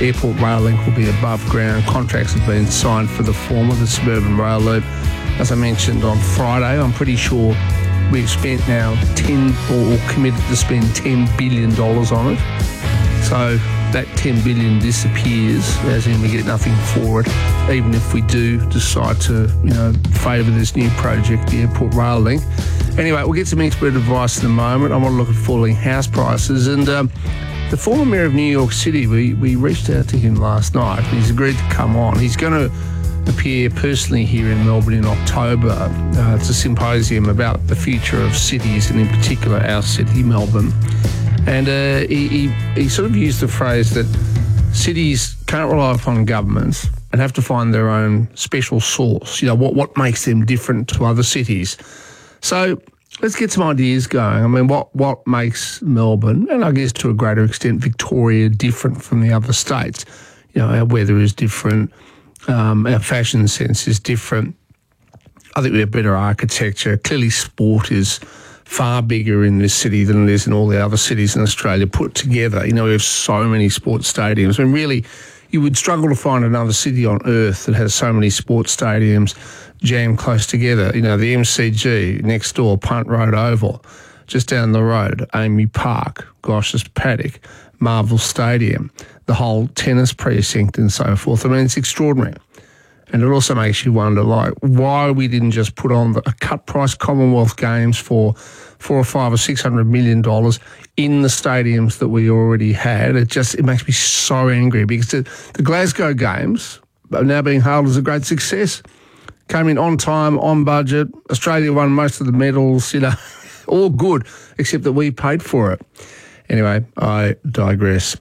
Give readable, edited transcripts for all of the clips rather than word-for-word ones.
Airport Rail Link will be above ground. Contracts have been signed for the former, the suburban rail loop. As I mentioned on Friday, I'm pretty sure we've spent now committed to spend $10 billion on it. So that $10 billion disappears, as in we get nothing for it, even if we do decide to, favour this new project, the Airport Rail Link. Anyway, we'll get some expert advice in a moment. I want to look at falling house prices. And the former mayor of New York City, we reached out to him last night. He's agreed to come on. He's going to appear personally here in Melbourne in October. It's a symposium about the future of cities, and in particular our city, Melbourne. And he sort of used the phrase that cities can't rely upon governments and have to find their own special sauce, what makes them different to other cities. So let's get some ideas going. I mean, what makes Melbourne, and I guess to a greater extent Victoria, different from the other states? Our weather is different. Our fashion sense is different. I think we have better architecture. Clearly sport is far bigger in this city than it is in all the other cities in Australia put together. We have so many sports stadiums. I mean, really, you would struggle to find another city on earth that has so many sports stadiums jammed close together. The MCG, next door, Punt Road Oval, just down the road, Amy Park, Gosh's Paddock, Marvel Stadium, the whole tennis precinct and so forth. I mean, it's extraordinary. And it also makes you wonder, why we didn't just put on a cut-price Commonwealth Games for $400 or $500 or $600 million in the stadiums that we already had. It makes me so angry, because the Glasgow Games are now being hailed as a great success. Came in on time, on budget. Australia won most of the medals, all good, except that we paid for it. Anyway, I digress.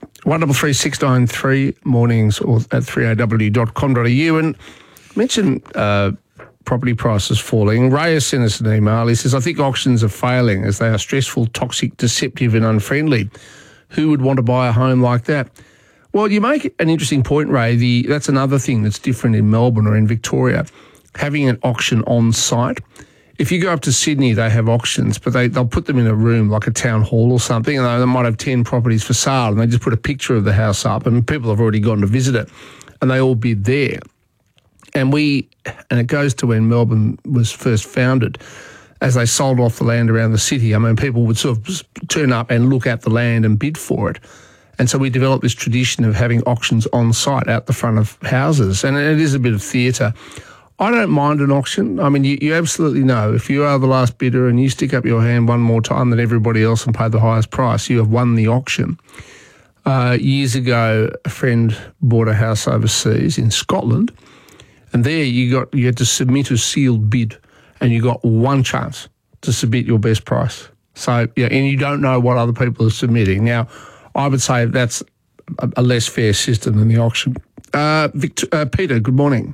133693 mornings or at 3aw.com.au. And mention property prices falling. Ray has sent us an email. He says, I think auctions are failing as they are stressful, toxic, deceptive and unfriendly. Who would want to buy a home like that? Well, you make an interesting point, Ray. That's another thing that's different in Melbourne or in Victoria, having an auction on site. If you go up to Sydney, they have auctions, but they'll put them in a room like a town hall or something, and they might have 10 properties for sale, and they just put a picture of the house up, and people have already gone to visit it, and they all bid there. And it goes to when Melbourne was first founded, as they sold off the land around the city. I mean, people would sort of turn up and look at the land and bid for it. And so we developed this tradition of having auctions on site out the front of houses, and it is a bit of theatre. I don't mind an auction. I mean, you absolutely know if you are the last bidder and you stick up your hand one more time than everybody else and pay the highest price, you have won the auction. Years ago, a friend bought a house overseas in Scotland, and there you had to submit a sealed bid, and you got one chance to submit your best price. So, and you don't know what other people are submitting. Now, I would say that's a less fair system than the auction. Peter, good morning.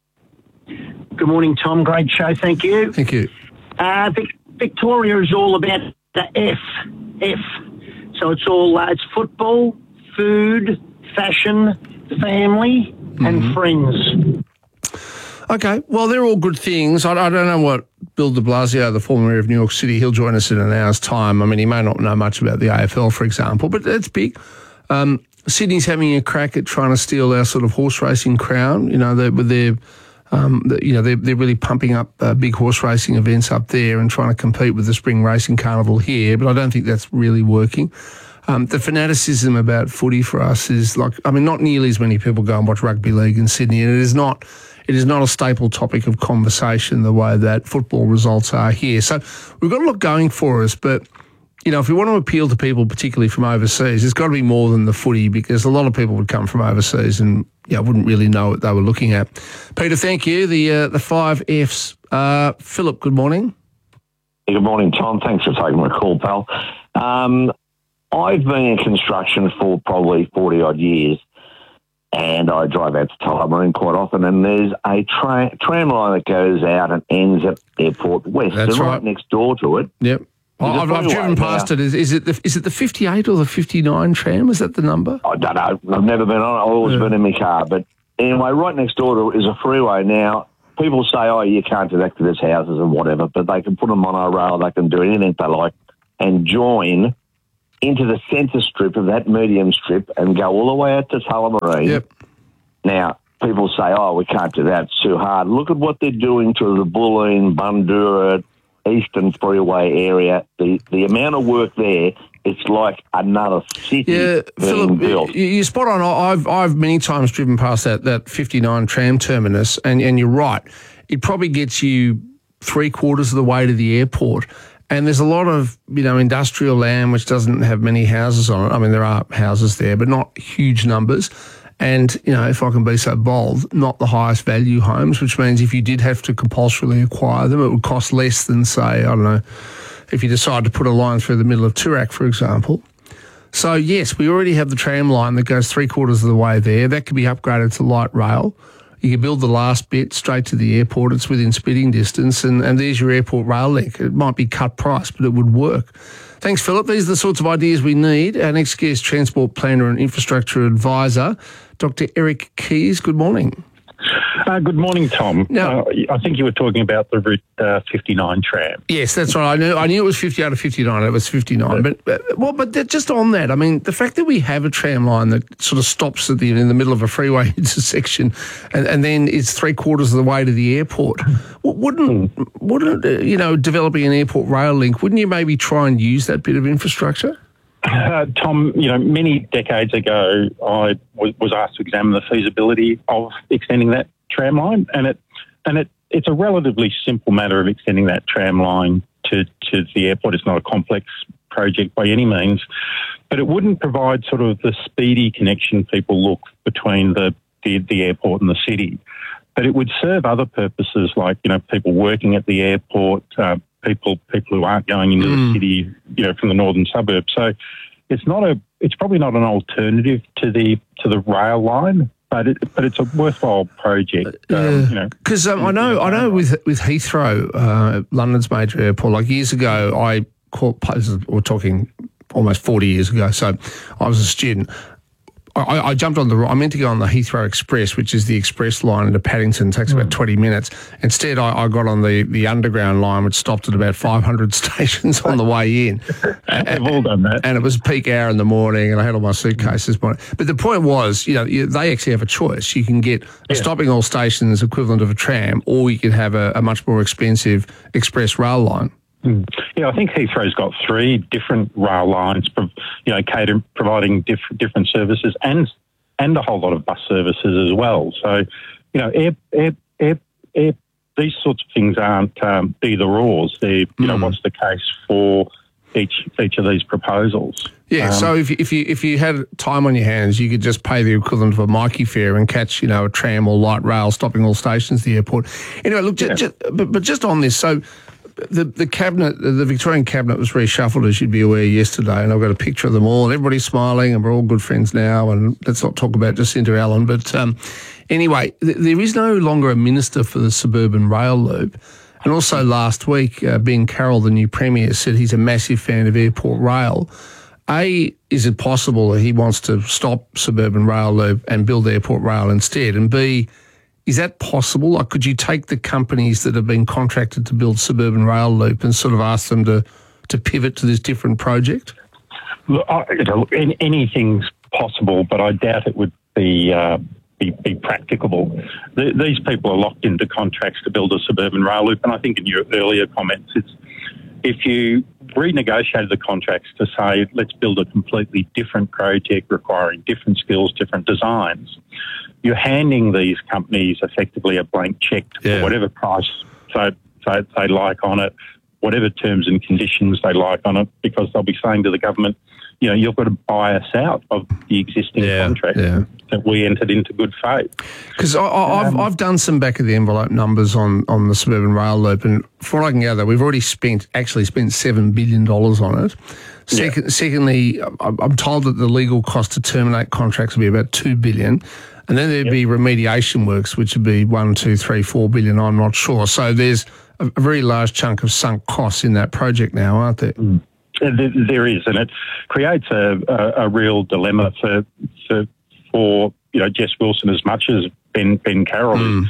Good morning, Tom. Great show. Thank you. Thank you. Victoria is all about the F. So it's football, food, fashion, family, and friends. Okay. Well, they're all good things. I don't know what Bill de Blasio, the former mayor of New York City, he'll join us in an hour's time. I mean, he may not know much about the AFL, for example, but it's big. Sydney's having a crack at trying to steal our sort of horse racing crown. They're really pumping up big horse racing events up there and trying to compete with the Spring Racing Carnival here, but I don't think that's really working. The fanaticism about footy for us is not nearly as many people go and watch rugby league in Sydney, and it is not a staple topic of conversation the way that football results are here. So we've got a lot going for us, but if we want to appeal to people, particularly from overseas, it's got to be more than the footy, because a lot of people would come from overseas and wouldn't really know what they were looking at. Peter, thank you. The 5 Fs. Philip, good morning. Good morning, Tom. Thanks for taking my call, pal. I've been in construction for probably 40-odd years, and I drive out to Tullamarine quite often, and there's a tram line that goes out and ends at Airport West. That's right. Next door to it. Yep. I've driven past it. Is it the 58 or the 59 tram? Is that the number? I don't know. I've never been on it. I've always been in my car. But anyway, right next door to it is a freeway. Now, people say, you can't do that to these houses and whatever, but they can put them on a rail. They can do anything they like and join into the centre strip of that medium strip and go all the way out to Tullamarine. Yep. Now, people say, oh, we can't do that, it's too hard. Look at what they're doing to the Bulleen, Bundoora, Eastern Freeway area. The amount of work there, it's like another city being built. You're spot on. I've many times driven past that 59 tram terminus, and you're right. It probably gets you 3/4 of the way to the airport. And there's a lot of, industrial land which doesn't have many houses on it. I mean, there are houses there, but not huge numbers. And, if I can be so bold, not the highest value homes, which means if you did have to compulsorily acquire them, it would cost less than, say, I don't know, if you decide to put a line through the middle of Toorak, for example. So, yes, we already have the tram line that goes 3/4 of the way there. That could be upgraded to light rail. You can build the last bit straight to the airport. It's within spitting distance, and there's your airport rail link. It might be cut price, but it would work. Thanks, Philip. These are the sorts of ideas we need. Our next guest, Transport Planner and Infrastructure Advisor, Dr. Eric Keys. Good morning. Good morning, Tom. Now, I think you were talking about the Route 59 tram. Yes, that's right. I knew it was 58 or 59. It was 59. But just on that, I mean, the fact that we have a tram line that sort of stops in the middle of a freeway intersection, and then it's 3/4 of the way to the airport, wouldn't developing an airport rail link? Wouldn't you maybe try and use that bit of infrastructure? Tom, many decades ago, I was asked to examine the feasibility of extending that tram line, and it's a relatively simple matter of extending that tram line to the airport. It's not a complex project by any means, but it wouldn't provide sort of the speedy connection people look between the airport and the city. But it would serve other purposes, like people working at the airport. People who aren't going into the city, from the northern suburbs. So it's probably not an alternative to the rail line, but it's a worthwhile project. Because I know with Heathrow, London's major airport, like years ago, we're talking almost 40 years ago. So I was a student. I jumped on I meant to go on the Heathrow Express, which is the express line into Paddington. It takes about 20 minutes. Instead, I got on the underground line, which stopped at about 500 stations on the way in. They've all done that. And it was peak hour in the morning, and I had all my suitcases. But the point was, they actually have a choice. You can get a stopping all stations equivalent of a tram, or you could have a much more expensive express rail line. Yeah, I think Heathrow's got 3 different rail lines, providing different services and a whole lot of bus services as well. So, these sorts of things aren't either ors. They're, what's the case for each of these proposals? Yeah, so if you had time on your hands, you could just pay the equivalent of a Mikey fare and catch, a tram or light rail stopping all stations at the airport. Anyway, look, but just on this, so. The cabinet, the Victorian cabinet was reshuffled, as you'd be aware, yesterday, and I've got a picture of them all, and everybody's smiling, and we're all good friends now, and let's not talk about Jacinta Allen. But anyway, there is no longer a minister for the suburban rail loop. And also last week, Ben Carroll, the new Premier, said he's a massive fan of airport rail. A, is it possible that he wants to stop suburban rail loop and build airport rail instead? And B, is that possible? Like, could you take the companies that have been contracted to build suburban rail loop and sort of ask them to pivot to this different project? Look, anything's possible, but I doubt it would be practicable. These people are locked into contracts to build a suburban rail loop, and I think in your earlier comments, if you renegotiated the contracts to say, let's build a completely different project requiring different skills, different designs, you're handing these companies effectively a blank check for whatever price they like on it, whatever terms and conditions they like on it, because they'll be saying to the government, you've got to buy us out of the existing contract that we entered into good faith. Because I've done some back-of-the-envelope numbers on the suburban rail loop, and from what I can gather, we've already spent $7 billion on it. Secondly, I'm told that the legal cost to terminate contracts will be about $2 billion. And then there'd be remediation works, which would be $1, $2, $3, $4 billion. I'm not sure. So there's a very large chunk of sunk costs in that project now, aren't there? There is, and it creates a real dilemma for Jess Wilson as much as Ben Carroll.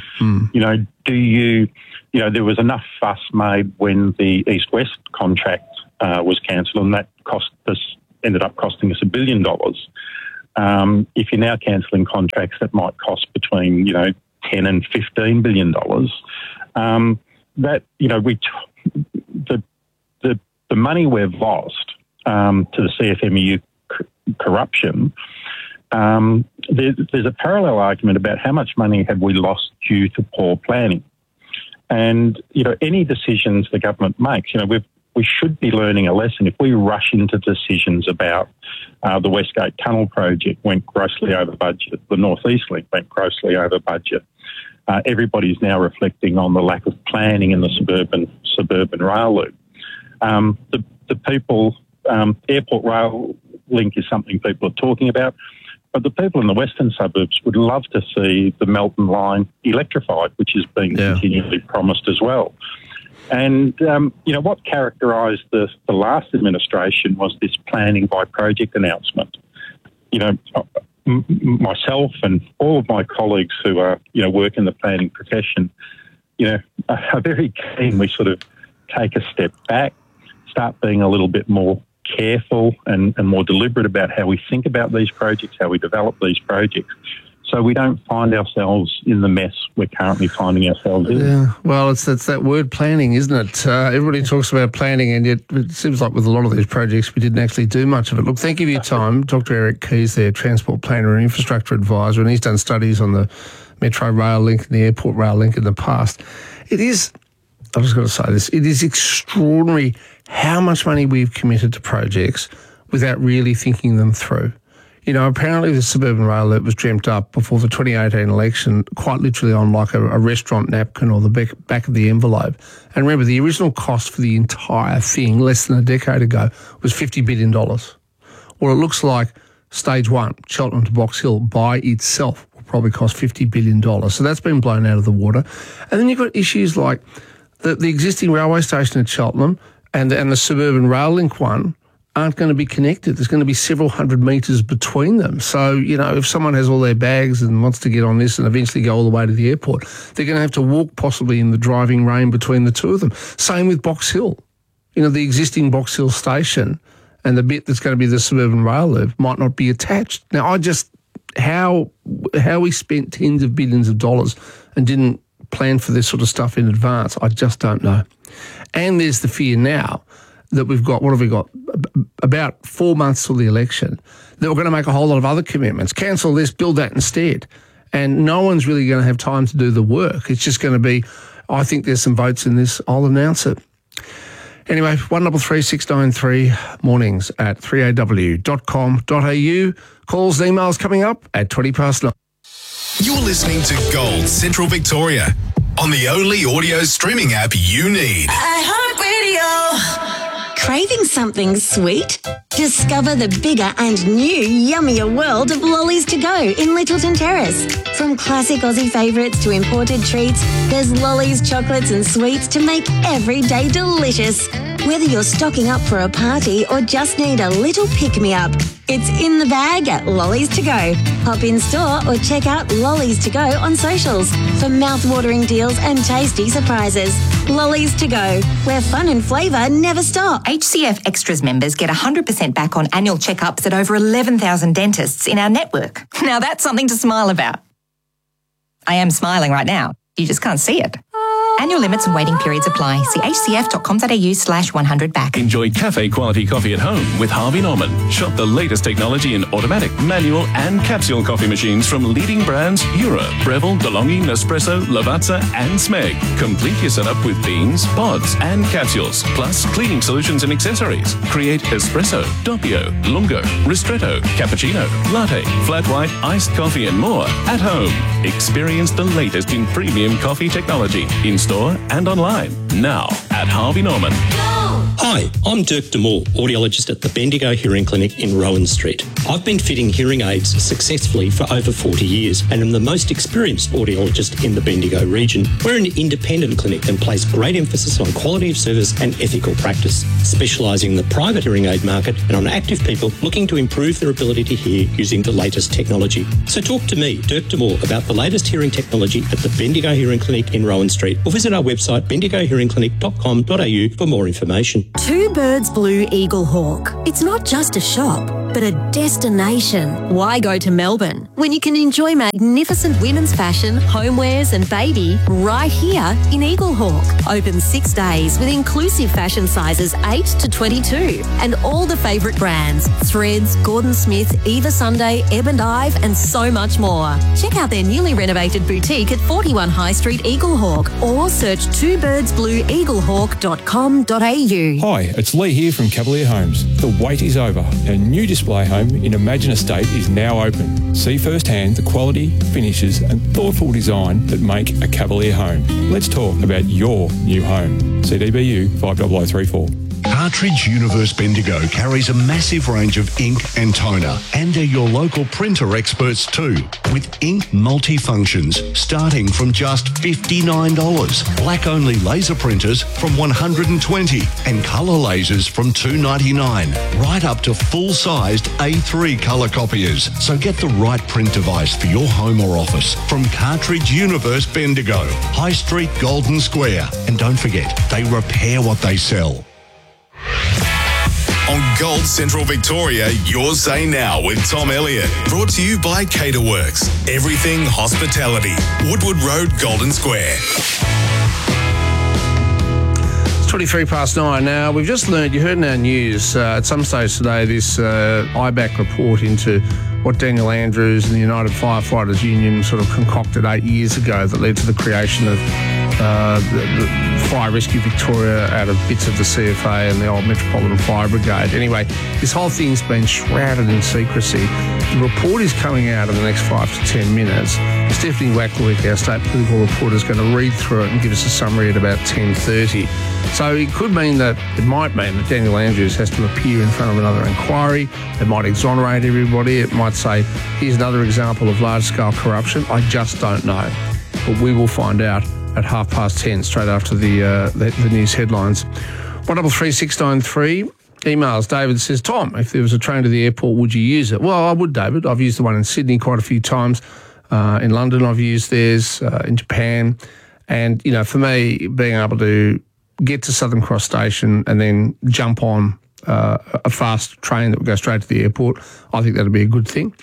There was enough fuss made when the East West contract was cancelled, and that cost us ended up costing us $1 billion. If you're now cancelling contracts that might cost between, $10 and $15 billion, the money we've lost to the CFMEU corruption, there's a parallel argument about how much money have we lost due to poor planning. And, any decisions the government makes, we should be learning a lesson. If we rush into decisions about the West Gate Tunnel project went grossly over budget, the North East Link went grossly over budget, everybody's now reflecting on the lack of planning in the suburban rail loop. The people, airport rail link is something people are talking about, but the people in the western suburbs would love to see the Melton line electrified, which is being continually promised as well. And, what characterised the last administration was this planning by project announcement. Myself and all of my colleagues who are, work in the planning profession, are very keen we sort of take a step back, start being a little bit more careful and more deliberate about how we think about these projects, how we develop these projects, so we don't find ourselves in the mess we're currently finding ourselves in. Yeah, well, it's that word planning, isn't it? Everybody talks about planning, and yet it seems like with a lot of these projects we didn't actually do much of it. Look, thank you for your time. Dr. Eric Keys there, Transport Planner and Infrastructure Advisor, and he's done studies on the Metro Rail Link and the Airport Rail Link in the past. It is, I've just got to say this, it is extraordinary how much money we've committed to projects without really thinking them through. Apparently the suburban rail loop was dreamt up before the 2018 election, quite literally on like a restaurant napkin or the back of the envelope. And remember, the original cost for the entire thing, less than a decade ago, was $50 billion. Well, it looks like stage one, Cheltenham to Box Hill, by itself will probably cost $50 billion. So that's been blown out of the water. And then you've got issues like the existing railway station at Cheltenham and the suburban rail link one aren't going to be connected. There's going to be several hundred metres between them. So, if someone has all their bags and wants to get on this and eventually go all the way to the airport, they're going to have to walk possibly in the driving rain between the two of them. Same with Box Hill. The existing Box Hill station and the bit that's going to be the suburban rail loop might not be attached. Now, how we spent tens of billions of dollars and didn't plan for this sort of stuff in advance, I just don't know. And there's the fear now that we've got, what have we got, about 4 months till the election, that we're going to make a whole lot of other commitments. Cancel this, build that instead. And no one's really going to have time to do the work. It's just going to be, I think there's some votes in this, I'll announce it. Anyway, 133693 mornings at 3aw.com.au. Calls, emails coming up at 9:20. You're listening to Gold Central Victoria on the only audio streaming app you need. iHeartRadio. Craving something sweet? Discover the bigger and new yummier world of Lollies to Go in Littleton Terrace. From classic Aussie favourites to imported treats, there's Lollies, chocolates and sweets to make every day delicious. Whether you're stocking up for a party or just need a little pick-me-up, it's in the bag at Lollies to Go. Hop in store or check out Lollies to Go on socials for mouth-watering deals and tasty surprises. Lollies to Go, where fun and flavour never stop. HCF Extras members get 100% back on annual checkups at over 11,000 dentists in our network. Now that's something to smile about. I am smiling right now. You just can't see it. Annual limits and waiting periods apply. See hcf.com.au/100back. Enjoy cafe quality coffee at home with Harvey Norman. Shop the latest technology in automatic, manual and capsule coffee machines from leading brands Eura, Breville, DeLonghi, Nespresso, Lavazza and Smeg. Complete your setup with beans, pods and capsules, plus cleaning solutions and accessories. Create espresso, doppio, lungo, ristretto, cappuccino, latte, flat white, iced coffee and more at home. Experience the latest in premium coffee technology in store and online now at Harvey Norman. Hi, I'm Dirk de Moore, audiologist at the Bendigo Hearing Clinic in Rowan Street. I've been fitting hearing aids successfully for over 40 years and am the most experienced audiologist in the Bendigo region. We're an independent clinic and place great emphasis on quality of service and ethical practice, specialising in the private hearing aid market and on active people looking to improve their ability to hear using the latest technology. So talk to me, Dirk de Moore, about the latest hearing technology at the Bendigo Hearing Clinic in Rowan Street or visit our website bendigohearingclinic.com.au for more information. destination. Two Birds Blue Eagle Hawk. It's not just a shop, but a destination. Why go to Melbourne when you can enjoy magnificent women's fashion, homewares and baby right here in Eagle Hawk? Open 6 days with inclusive fashion sizes 8 to 22 and all the favourite brands, Threads, Gordon Smith, Eva Sunday, Ebb and Ive and so much more. Check out their newly renovated boutique at 41 High Street, Eagle Hawk, or search twobirdsblueeaglehawk.com.au. Hi, it's Lee here from Cavalier Homes. The wait is over. Our new display home in Imagine Estate is now open. See firsthand the quality, finishes and thoughtful design that make a Cavalier home. Let's talk about your new home. CDBU 50034. Cartridge Universe Bendigo carries a massive range of ink and toner and are your local printer experts too, with ink multi-functions starting from just $59, black-only laser printers from $120 and colour lasers from $299, right up to full-sized A3 colour copiers. So get the right print device for your home or office from Cartridge Universe Bendigo, High Street, Golden Square. And don't forget, they repair what they sell. On Gold Central Victoria, your say now with Tom Elliott. Brought to you by Caterworks. Everything hospitality. Woodward Road, Golden Square. It's 23 past 9 now. We've just learned, you heard in our news at some stage today, this IBAC report into what Daniel Andrews and the United Firefighters Union sort of concocted 8 years ago that led to the creation of the Fire Rescue Victoria out of bits of the CFA and the old Metropolitan Fire Brigade. Anyway, this whole thing's been shrouded in secrecy. The report is coming out in the next 5 to 10 minutes. Stephanie Wacklewick, our state political reporter, is going to read through it and give us a summary at about 10:30. So it might mean that Daniel Andrews has to appear in front of another inquiry. It might exonerate everybody. It might say, here's another example of large-scale corruption. I just don't know. But we will find out at 10:30, straight after the news headlines. 133693. Emails. David says, Tom, if there was a train to the airport, would you use it? Well, I would, David. I've used the one in Sydney quite a few times. In London, I've used theirs, in Japan. And, you know, for me, being able to get to Southern Cross Station and then jump on a fast train that would go straight to the airport, I think that'd be a good thing.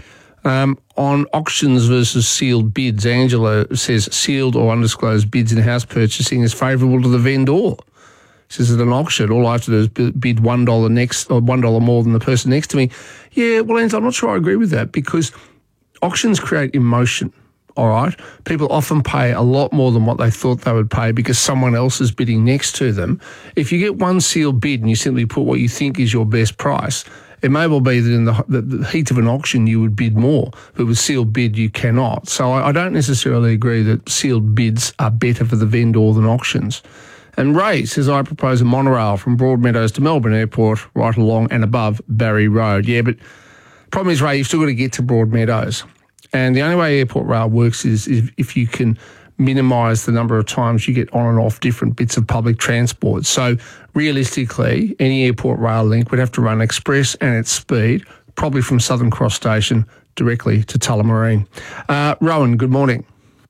On auctions versus sealed bids, Angela says sealed or undisclosed bids in house purchasing is favourable to the vendor. She says at an auction, all I have to do is bid $1 next or $1 more than the person next to me. Yeah, well, Angela, I'm not sure I agree with that because auctions create emotion. All right. People often pay a lot more than what they thought they would pay because someone else is bidding next to them. If you get one sealed bid and you simply put what you think is your best price, it may well be that in the heat of an auction you would bid more, but with sealed bid you cannot. So I don't necessarily agree that sealed bids are better for the vendor than auctions. And Ray says, I propose a monorail from Broadmeadows to Melbourne Airport right along and above Barry Road. Yeah, but the problem is, Ray, you've still got to get to Broadmeadows. And the only way airport rail works is if you can minimise the number of times you get on and off different bits of public transport. So realistically, any airport rail link would have to run express and at speed, probably from Southern Cross Station directly to Tullamarine. Rowan, good morning.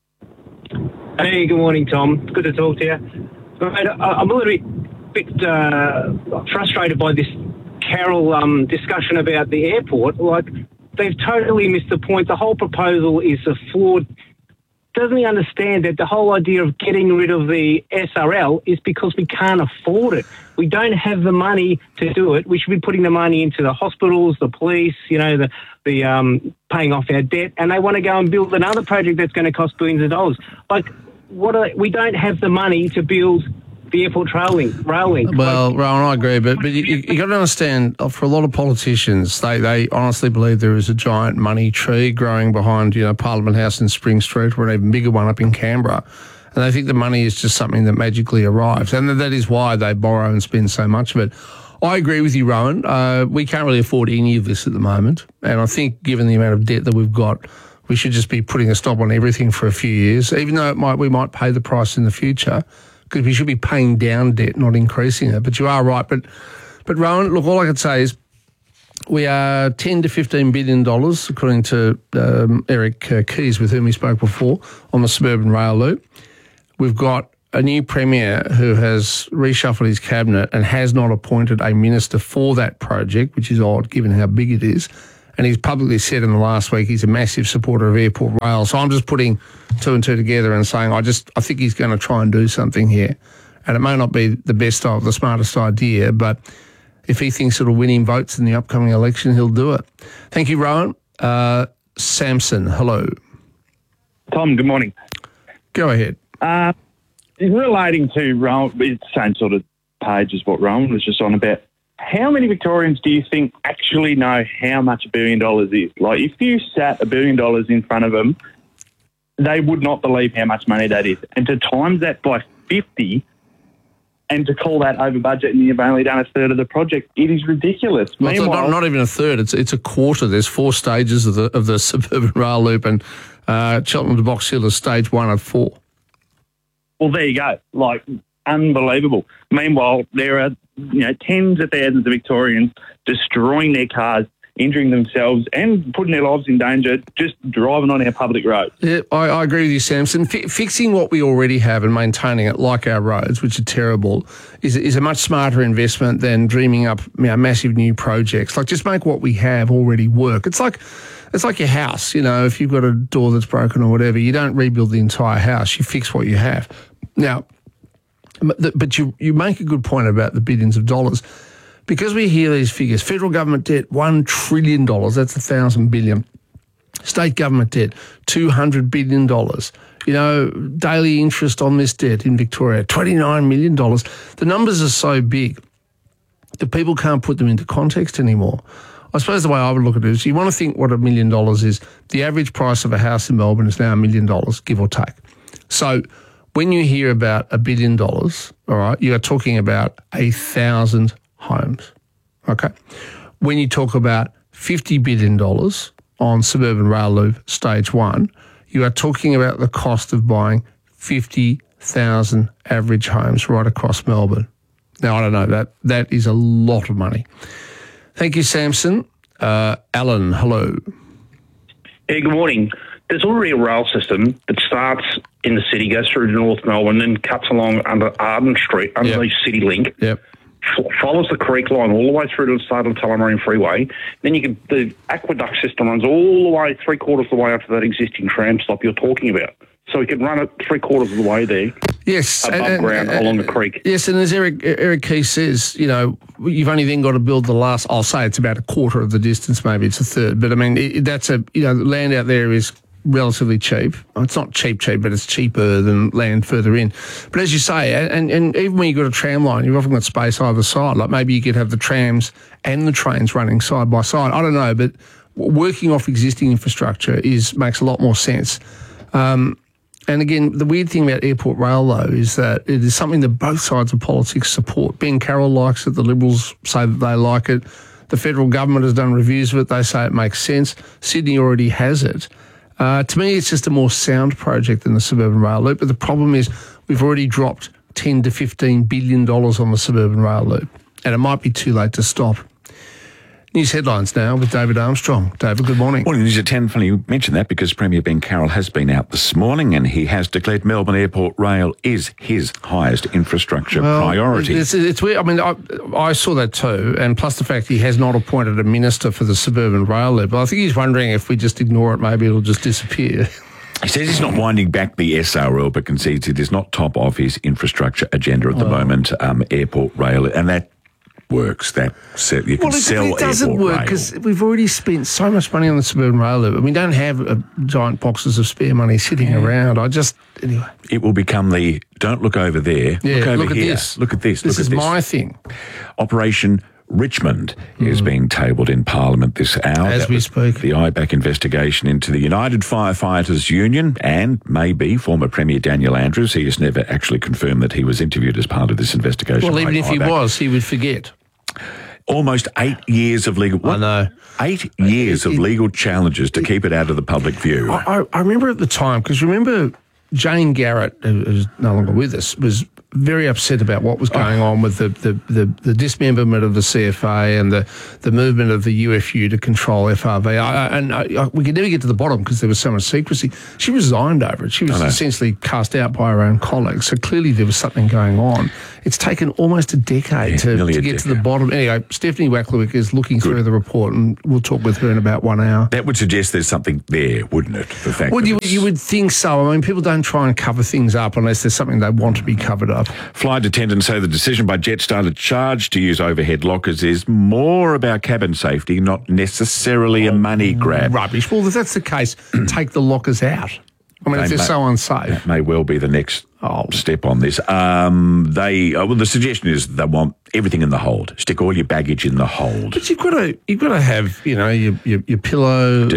Hey, good morning, Tom. Good to talk to you. I'm a little bit frustrated by this Carol discussion about the airport. Like, they've totally missed the point. The whole proposal is a flawed. Doesn't he understand that the whole idea of getting rid of the SRL is because we can't afford it? We don't have the money to do it. We should be putting the money into the hospitals, the police, the paying off our debt, and they want to go and build another project that's going to cost billions of dollars. Like, we don't have the money to build the airport rail link. Well, Rowan, I agree, but you got to understand, for a lot of politicians, they honestly believe there is a giant money tree growing behind, Parliament House in Spring Street, or an even bigger one up in Canberra, and they think the money is just something that magically arrives, and that is why they borrow and spend so much of it. I agree with you, Rowan. We can't really afford any of this at the moment, and I think given the amount of debt that we've got, we should just be putting a stop on everything for a few years, even though we might pay the price in the future. Because we should be paying down debt, not increasing it. But you are right. But Rowan, look, all I could say is we are $10 to $15 billion, according to Eric Keys, with whom we spoke before, on the suburban rail loop. We've got a new premier who has reshuffled his cabinet and has not appointed a minister for that project, which is odd given how big it is. And he's publicly said in the last week he's a massive supporter of Airport Rail. So I'm just putting two and two together and saying I think he's going to try and do something here. And it may not be the best or the smartest idea, but if he thinks it'll win him votes in the upcoming election, he'll do it. Thank you, Rowan. Samson, hello. Tom, good morning. Go ahead. Relating to Rowan, it's the same sort of page as what Rowan was just on about. How many Victorians do you think actually know how much $1 billion is? Like, if you sat $1 billion in front of them, they would not believe how much money that is. And to times that by 50 and to call that over budget and you've only done a third of the project, it is ridiculous. Well, meanwhile, not even a third. It's a quarter. There's 4 stages of the suburban rail loop, and Cheltenham to Box Hill is stage 1 of 4. Well, there you go. Like, unbelievable. Meanwhile, there are tens of thousands of Victorians destroying their cars, injuring themselves and putting their lives in danger just driving on our public roads. Yeah, I agree with you, Samson. Fixing what we already have and maintaining it, like our roads, which are terrible, is a much smarter investment than dreaming up massive new projects. Like, just make what we have already work. It's like your house. If you've got a door that's broken or whatever, you don't rebuild the entire house. You fix what you have. Now, but you make a good point about the billions of dollars. Because we hear these figures, federal government debt, $1 trillion, that's 1,000 billion. State government debt, $200 billion. Daily interest on this debt in Victoria, $29 million. The numbers are so big that people can't put them into context anymore. I suppose the way I would look at it is you want to think what $1 million is. The average price of a house in Melbourne is now $1 million, give or take. So when you hear about $1 billion, all right, you are talking about 1,000 homes, okay? When you talk about $50 billion on suburban rail loop stage 1, you are talking about the cost of buying 50,000 average homes right across Melbourne. Now, I don't know, that is a lot of money. Thank you, Samson. Alan, hello. Hey, good morning. There's already a rail system that starts in the city, goes through to North Melbourne, then cuts along under Arden Street, underneath City Link. Yep. Follows the creek line all the way through to the start of the Tullamarine Freeway. Then the aqueduct system runs all the way, 3/4 of the way up to that existing tram stop you're talking about. So we can run it 3/4 of the way there. Yes. Above ground along the creek. Yes, and as Eric Keith says, you've only then got to build the last, I'll say it's about a quarter of the distance, maybe it's a third. But I mean, that's land out there is relatively cheap. It's not cheap, but it's cheaper than land further in. But as you say, and even when you've got a tram line, you've often got space either side. Like maybe you could have the trams and the trains running side by side. I don't know, but working off existing infrastructure makes a lot more sense. And again, the weird thing about Airport Rail, though, is that it is something that both sides of politics support. Ben Carroll likes it. The Liberals say that they like it. The federal government has done reviews of it. They say it makes sense. Sydney already has it. To me, it's just a more sound project than the suburban rail loop. But the problem is we've already dropped $10 to $15 billion on the suburban rail loop, and it might be too late to stop. News headlines now with David Armstrong. David, good morning. Morning, News at 10. Funny you mentioned that because Premier Ben Carroll has been out this morning and he has declared Melbourne Airport Rail is his highest infrastructure priority. It's weird. I mean, I saw that too, and plus the fact he has not appointed a minister for the suburban rail loop. I think he's wondering if we just ignore it, maybe it'll just disappear. He says he's not winding back the SRL, but concedes it is not top of his infrastructure agenda at the moment, Airport Rail, and that works. That you can sell it doesn't work because we've already spent so much money on the suburban rail loop, and we don't have giant boxes of spare money sitting around. Anyway. It will become the don't look over there. Yeah, look over here. Look at this. This is my thing. Operation Richmond is being tabled in Parliament this hour. As we speak. The IBAC investigation into the United Firefighters Union and maybe former Premier Daniel Andrews. He has never actually confirmed that he was interviewed as part of this investigation. Well, even if he was, he would forget. Almost 8 years of legal... I know. 8 years of legal challenges to keep it out of the public view. I remember at the time, because remember Jane Garrett, who's no longer with us, was very upset about what was going on with the dismemberment of the CFA and the movement of the UFU to control FRV. We could never get to the bottom because there was so much secrecy. She resigned over it. She was essentially cast out by her own colleagues. So clearly there was something going on. It's taken almost a decade to get to the bottom. Anyway, Stephanie Wacklewick is looking through the report, and we'll talk with her in about 1 hour. That would suggest there's something there, wouldn't it? The fact well, you would think so. I mean, people don't try and cover things up unless there's something they want to be covered up. Flight attendants say the decision by Jetstar to charge to use overhead lockers is more about cabin safety, not necessarily a money grab. Rubbish. Well, if that's the case, take the lockers out. I mean, if they're so unsafe. That may well be the next step on this. The suggestion is they want everything in the hold. Stick all your baggage in the hold. But you've got to have, your pillow,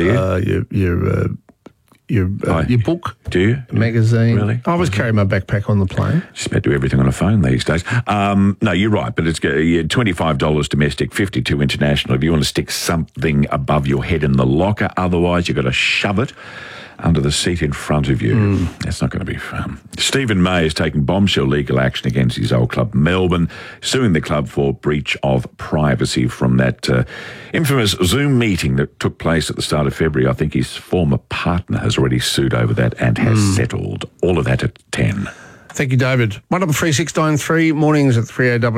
your book. Do you? Magazine. Really? I always carry my backpack on the plane. Just about do everything on a phone these days. No, you're right, but it's $25 domestic, $52 international. If you want to stick something above your head in the locker, otherwise you've got to shove it under the seat in front of you. That's not going to be fun. Stephen May is taking bombshell legal action against his old club, Melbourne, suing the club for breach of privacy from that infamous Zoom meeting that took place at the start of February. I think his former partner has already sued over that and has settled. All of that at 10. Thank you, David. 133693, mornings at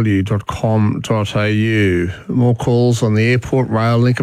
3aw.com.au. More calls on the airport rail link.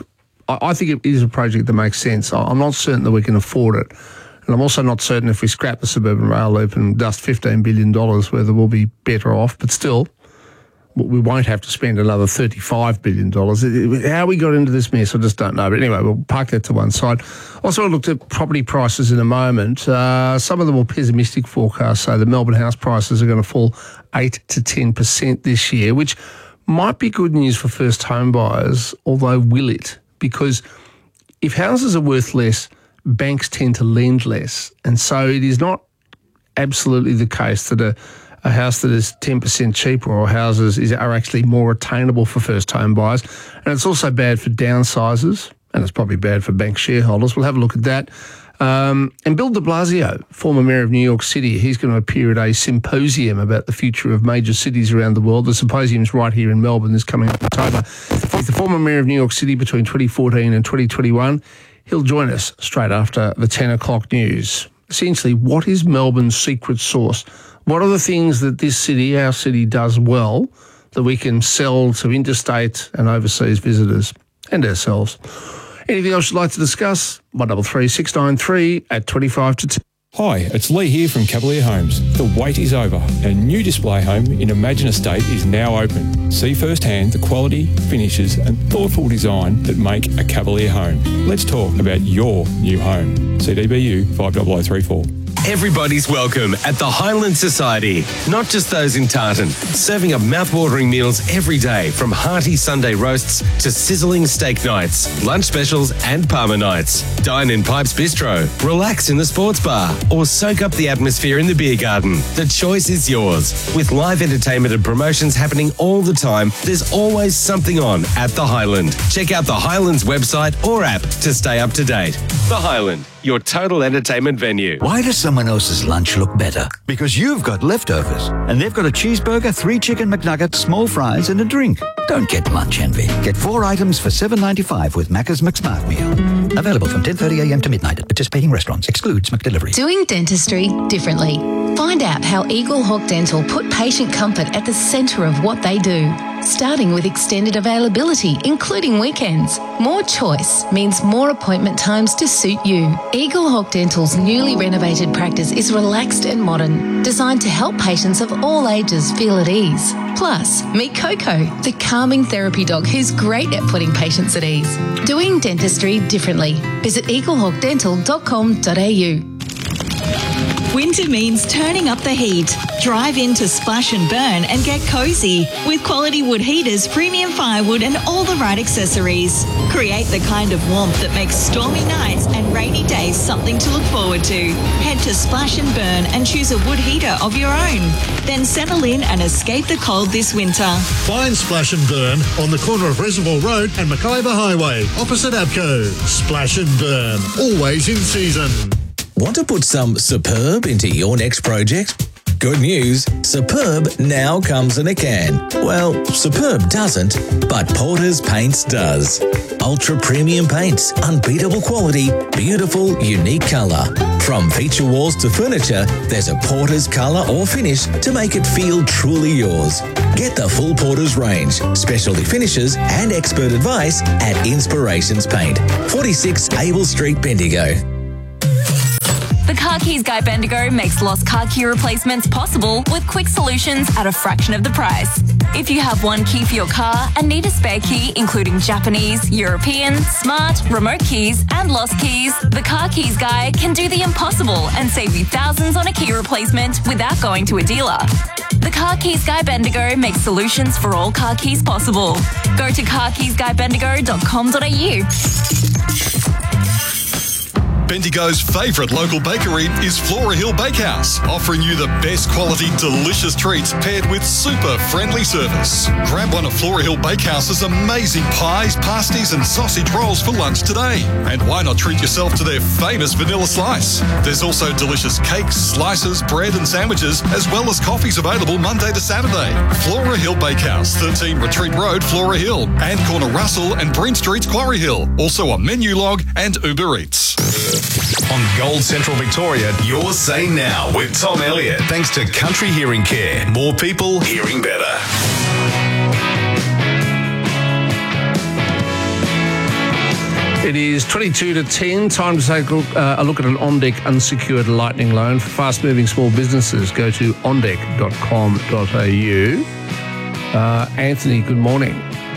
I think it is a project that makes sense. I'm not certain that we can afford it. And I'm also not certain if we scrap the suburban rail loop and dust $15 billion, whether we'll be better off. But still, we won't have to spend another $35 billion. How we got into this mess, I just don't know. But anyway, we'll park that to one side. Also, I looked at property prices in a moment. Some of the more pessimistic forecasts say the Melbourne house prices are going to fall 8 to 10% this year, which might be good news for first home buyers, although will it? Because if houses are worth less, banks tend to lend less. And so it is not absolutely the case that a house that is 10% cheaper or houses are actually more attainable for first home buyers. And it's also bad for downsizers, and it's probably bad for bank shareholders. We'll have a look at that. And Bill de Blasio, former mayor of New York City, he's going to appear at a symposium about the future of major cities around the world. The symposium's right here in Melbourne this coming October. He's the former mayor of New York City between 2014 and 2021. He'll join us straight after the 10 o'clock news. Essentially, what is Melbourne's secret sauce? What are the things that this city, our city, does well that we can sell to interstate and overseas visitors and ourselves? Anything else you'd like to discuss? 133693 at 25 to 10. Hi, it's Lee here from Cavalier Homes. The wait is over. A new display home in Imagine Estate is now open. See firsthand the quality, finishes and thoughtful design that make a Cavalier home. Let's talk about your new home. CDBU 50034. Everybody's welcome at the Highland Society, not just those in Tartan. Serving up mouth-watering meals every day, from hearty Sunday roasts to sizzling steak nights, lunch specials and Parma nights. Dine in Pipes Bistro, relax in the sports bar, or soak up the atmosphere in the beer garden. The choice is yours. With live entertainment and promotions happening all the time, there's always something on at the Highland. Check out the Highland's website or app to stay up to date. The Highland, your total entertainment venue. Why does someone else's lunch look better? Because you've got leftovers, and they've got a cheeseburger, 3 chicken McNuggets, small fries, and a drink. Don't get lunch envy. Get 4 items for $7.95 with Macca's McSmart Meal. Available from 10:30 a.m. to midnight at participating restaurants. Excludes McDelivery. Doing dentistry differently. Find out how Eagle Hawk Dental put patient comfort at the centre of what they do. Starting with extended availability, including weekends. More choice means more appointment times to suit you. Eagle Hawk Dental's newly renovated practice is relaxed and modern, designed to help patients of all ages feel at ease. Plus, meet Coco, the calming therapy dog who's great at putting patients at ease. Doing dentistry differently. Visit eaglehawkdental.com.au. Winter means turning up the heat. Drive into Splash and Burn and get cozy with quality wood heaters, premium firewood and all the right accessories. Create the kind of warmth that makes stormy nights and rainy days something to look forward to. Head to Splash and Burn and choose a wood heater of your own. Then settle in and escape the cold this winter. Find Splash and Burn on the corner of Reservoir Road and Mackayba Highway, opposite Abco. Splash and Burn, always in season. Want to put some superb into your next project? Good news, Superb now comes in a can. Well, Superb doesn't, but Porter's Paints does. Ultra premium paints, unbeatable quality, beautiful, unique colour. From feature walls to furniture, there's a Porter's colour or finish to make it feel truly yours. Get the full Porter's range, specialty finishes and expert advice at Inspirations Paint, 46 Abel Street, Bendigo. The Car Keys Guy Bendigo makes lost car key replacements possible with quick solutions at a fraction of the price. If you have one key for your car and need a spare key, including Japanese, European, smart, remote keys, and lost keys, the Car Keys Guy can do the impossible and save you thousands on a key replacement without going to a dealer. The Car Keys Guy Bendigo makes solutions for all car keys possible. Go to carkeysguybendigo.com.au. Bendigo's favourite local bakery is Flora Hill Bakehouse, offering you the best quality, delicious treats paired with super friendly service. Grab one of Flora Hill Bakehouse's amazing pies, pasties and sausage rolls for lunch today. And why not treat yourself to their famous vanilla slice? There's also delicious cakes, slices, bread and sandwiches, as well as coffees available Monday to Saturday. Flora Hill Bakehouse, 13 Retreat Road, Flora Hill, and Corner Russell and Bryn Streets, Quarry Hill. Also on Menu Log and Uber Eats. On Gold Central Victoria, you're Say Now with Tom Elliott. Thanks to Country Hearing Care. More people hearing better. It is 22 to 10. Time to take a look at an OnDeck unsecured lightning loan for fast-moving small businesses. Go to ondeck.com.au. Anthony, good morning.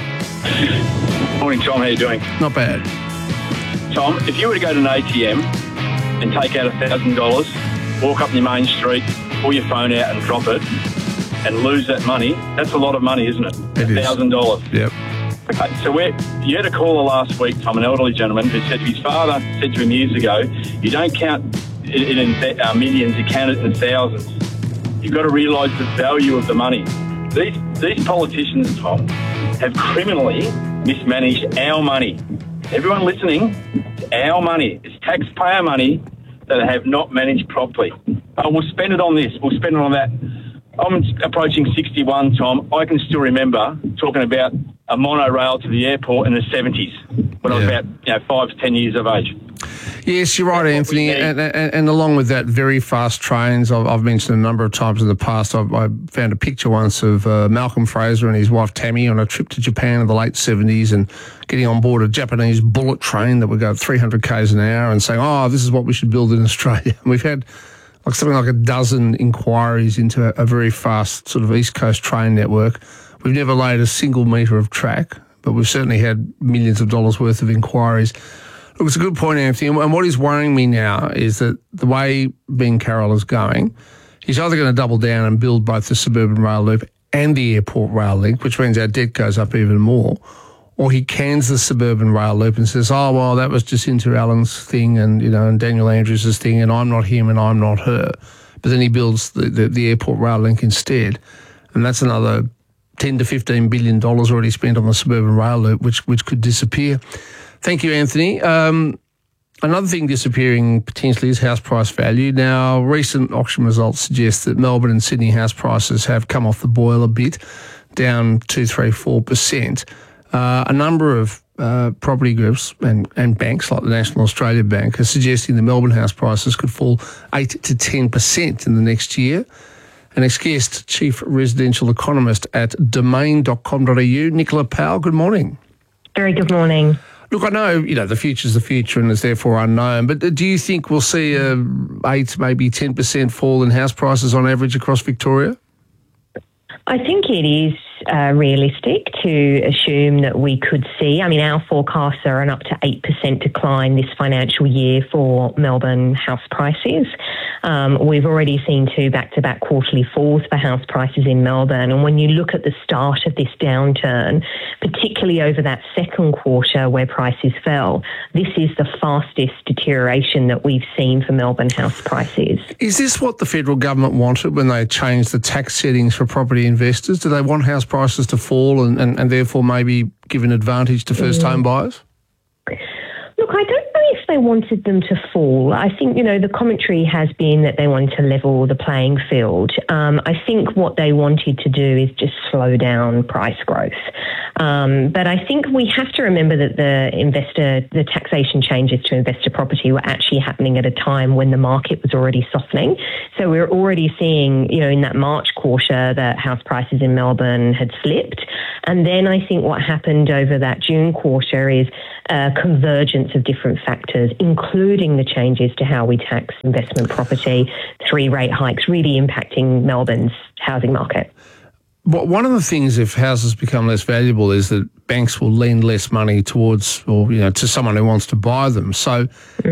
Morning, Tom. How are you doing? Not bad. Tom, if you were to go to an ATM and take out $1,000, walk up your main street, pull your phone out and drop it, and lose that money, that's a lot of money, isn't it? $1,000. Yep. Okay, so you had a caller last week, Tom, an elderly gentleman who said his father said to him years ago, you don't count it in millions, you count it in thousands. You've got to realise the value of the money. These politicians, Tom, have criminally mismanaged our money. Everyone listening, it's our money. It's taxpayer money that they have not managed properly. We'll spend it on this. We'll spend it on that. I'm approaching 61, Tom. I can still remember talking about a monorail to the airport in the 70s when I was about 5 to 10 years of age. Yes, you're right, Anthony. And along with that, very fast trains. I've mentioned a number of times in the past. I found a picture once of Malcolm Fraser and his wife Tammy on a trip to Japan in the late 70s and getting on board a Japanese bullet train that would go 300 k's an hour and saying, oh, this is what we should build in Australia. And we've had something like a dozen inquiries into a very fast sort of East Coast train network. We've never laid a single metre of track, but we've certainly had millions of dollars worth of inquiries. Look, it's a good point, Anthony. And what is worrying me now is that the way Ben Carroll is going, he's either going to double down and build both the suburban rail loop and the airport rail link, which means our debt goes up even more, or he cans the suburban rail loop and says, oh, well, that was Jacinta Allen's thing and, and Daniel Andrews' thing and I'm not him and I'm not her. But then he builds the airport rail link instead. And that's another $10 to $15 billion already spent on the suburban rail loop, which could disappear. Thank you, Anthony. Another thing disappearing potentially is house price value. Now, recent auction results suggest that Melbourne and Sydney house prices have come off the boil a bit, down 2-4%. A number of property groups and banks like the National Australia Bank are suggesting the Melbourne house prices could fall 8 to 10% in the next year. An ex-guest chief residential economist at domain.com.au, Nicola Powell, good morning. Very good morning. Look, I know, the future's the future and is therefore unknown, but do you think we'll see a 8, maybe 10% fall in house prices on average across Victoria? I think it is realistic to assume that we could see, our forecasts are an up to 8% decline this financial year for Melbourne house prices. We've already seen 2 back-to-back quarterly falls for house prices in Melbourne. And when you look at the start of this downturn, particularly over that second quarter where prices fell, this is the fastest deterioration that we've seen for Melbourne house prices. Is this what the federal government wanted when they changed the tax settings for property investors? Do they want house prices to fall and therefore maybe give an advantage to first home buyers? Look, I don't know if they wanted them to fall. I think, the commentary has been that they wanted to level the playing field. I think what they wanted to do is just slow down price growth. But I think we have to remember that the taxation changes to investor property were actually happening at a time when the market was already softening. So we're already seeing, in that March quarter that house prices in Melbourne had slipped. And then I think what happened over that June quarter is a convergence of different factors, including the changes to how we tax investment property, 3 rate hikes really impacting Melbourne's housing market. But one of the things, if houses become less valuable, is that banks will lend less money towards, or to someone who wants to buy them. So,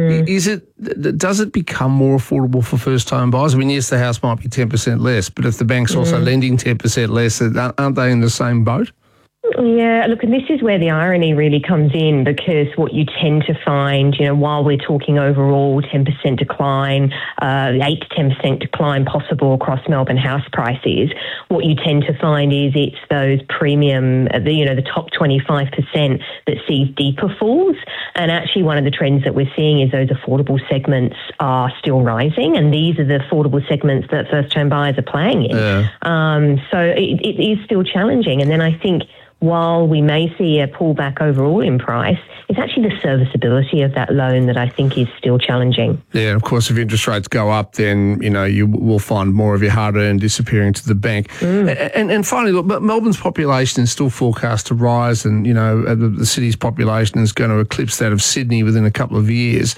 does it become more affordable for first-time buyers? I mean, yes, the house might be 10% less, but if the bank's also lending 10% less, aren't they in the same boat? Yeah, look, and this is where the irony really comes in, because what you tend to find, while we're talking overall 10% decline, 8 to 10% decline possible across Melbourne house prices, what you tend to find is it's those premium, the top 25% that sees deeper falls. And actually one of the trends that we're seeing is those affordable segments are still rising, and these are the affordable segments that first-time buyers are playing in. Yeah. So it is still challenging. And then I think while we may see a pullback overall in price, it's actually the serviceability of that loan that I think is still challenging. Yeah, of course, if interest rates go up, then, you will find more of your hard-earned disappearing to the bank. And finally, look, Melbourne's population is still forecast to rise, and, the city's population is going to eclipse that of Sydney within a couple of years.